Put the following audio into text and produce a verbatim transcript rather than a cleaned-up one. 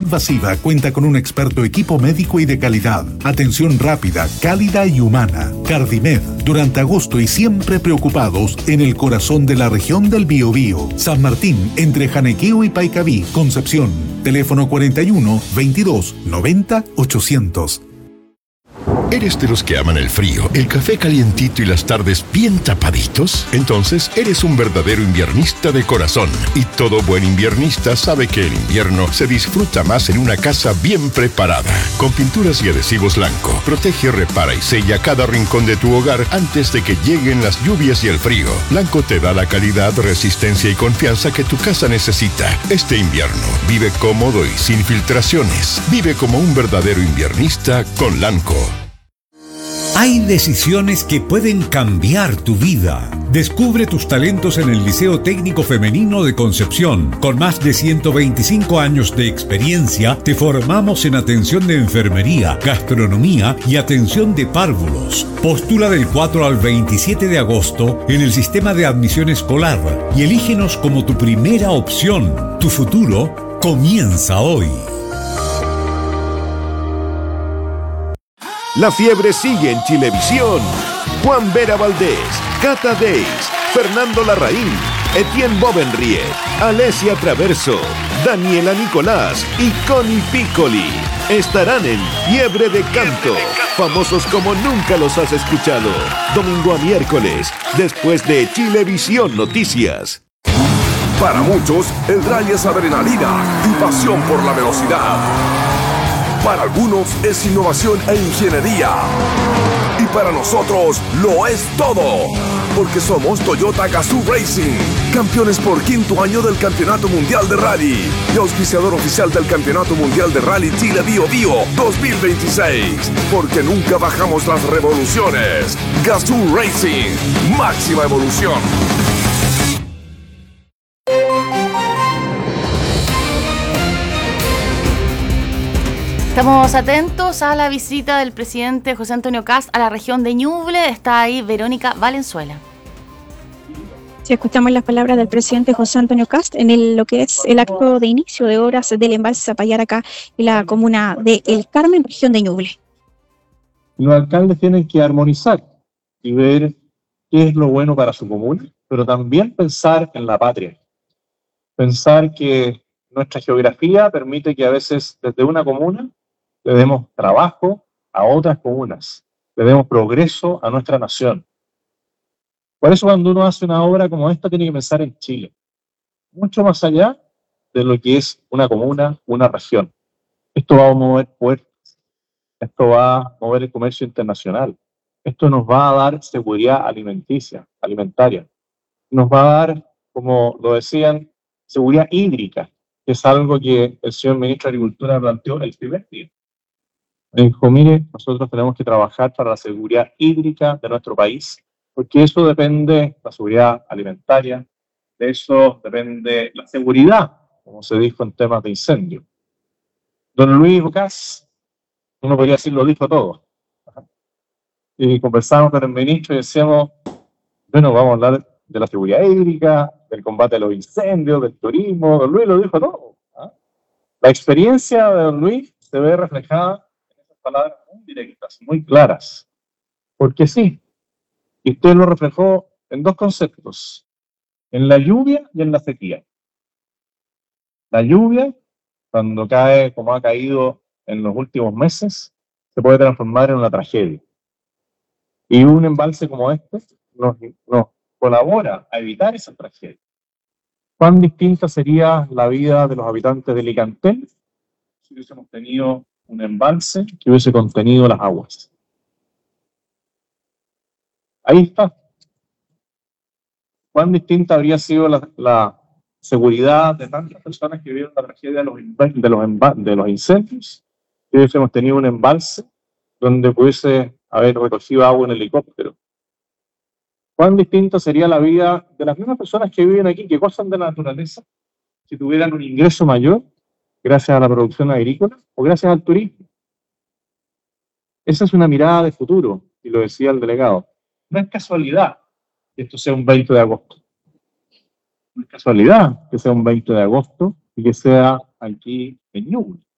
invasiva cuenta con un experto equipo médico y de calidad. Atención rápida, cálida y humana. Cardimed, durante agosto y siempre preocupados en el corazón de la región del Biobío. San Martín, entre Janequeo y Paicaví, Concepción. Teléfono cuarenta y uno, veintidós, noventa, ochocientos. ¿Eres de los que aman el frío, el café calientito y las tardes bien tapaditos? Entonces eres un verdadero inviernista de corazón. Y todo buen inviernista sabe que el invierno se disfruta más en una casa bien preparada. Con pinturas y adhesivos Lanco, protege, repara y sella cada rincón de tu hogar antes de que lleguen las lluvias y el frío. Lanco te da la calidad, resistencia y confianza que tu casa necesita. Este invierno, vive cómodo y sin filtraciones. Vive como un verdadero inviernista con Lanco. Hay decisiones que pueden cambiar tu vida. Descubre tus talentos en el Liceo Técnico Femenino de Concepción. Con más de ciento veinticinco años de experiencia, te formamos en atención de enfermería, gastronomía y atención de párvulos. Postula del cuatro al veintisiete de agosto en el sistema de admisión escolar y elígenos como tu primera opción. Tu futuro comienza hoy. La fiebre sigue en Chilevisión. Juan Vera Valdés, Cata Deis, Fernando Larraín, Etienne Bovenriet, Alessia Traverso, Daniela Nicolás y Connie Piccoli estarán en Fiebre de Canto, famosos como nunca los has escuchado. Domingo a miércoles, después de Chilevisión Noticias. Para muchos, el rally es adrenalina y pasión por la velocidad. Para algunos es innovación e ingeniería. Y para nosotros lo es todo. Porque somos Toyota Gazoo Racing, campeones por quinto año del Campeonato Mundial de Rally y auspiciador oficial del Campeonato Mundial de Rally Chile Bio Bio dos mil veintiséis. Porque nunca bajamos las revoluciones. Gazoo Racing, máxima evolución. Estamos atentos a la visita del presidente José Antonio Kast a la región de Ñuble. Está ahí Verónica Valenzuela. Sí, escuchamos las palabras del presidente José Antonio Kast en el, lo que es el acto de inicio de obras del embalse Zapallar acá en la comuna de El Carmen, región de Ñuble. Los alcaldes tienen que armonizar y ver qué es lo bueno para su comuna, pero también pensar en la patria. Pensar que nuestra geografía permite que a veces desde una comuna le demos trabajo a otras comunas, le demos progreso a nuestra nación. Por eso cuando uno hace una obra como esta tiene que pensar en Chile, mucho más allá de lo que es una comuna, una región. Esto va a mover puertos, esto va a mover el comercio internacional, esto nos va a dar seguridad alimenticia, alimentaria, nos va a dar, como lo decían, seguridad hídrica, que es algo que el señor ministro de Agricultura planteó el primer día. Me dijo, mire, nosotros tenemos que trabajar para la seguridad hídrica de nuestro país, porque eso depende la seguridad alimentaria, de eso depende la seguridad, como se dijo en temas de incendio. Don Luis Bocas, uno podría decir, lo dijo todo. Y conversamos con el ministro y decíamos, bueno, vamos a hablar de la seguridad hídrica, del combate a los incendios, del turismo. Don Luis lo dijo todo. ¿Ah? La experiencia de Don Luis se ve reflejada en esas palabras muy directas, muy claras. Porque sí, y usted lo reflejó en dos conceptos, en la lluvia y en la sequía. La lluvia, cuando cae como ha caído en los últimos meses, se puede transformar en una tragedia. Y un embalse como este nos, nos colabora a evitar esa tragedia. ¿Cuán distinta sería la vida de los habitantes de Licantel si hubiésemos tenido un embalse que hubiese contenido las aguas? Ahí está. ¿Cuán distinta habría sido la, la seguridad de tantas personas que vivieron la tragedia de los, de los, de los incendios si hubiésemos tenido un embalse donde pudiese haber recogido agua en helicóptero? ¿Cuán distinta sería la vida de las mismas personas que viven aquí, que gozan de la naturaleza, si tuvieran un ingreso mayor gracias a la producción agrícola o gracias al turismo? Esa es una mirada de futuro, y lo decía el delegado. No es casualidad que esto sea un veinte de agosto. No es casualidad que sea un veinte de agosto y que sea aquí en Ñuble.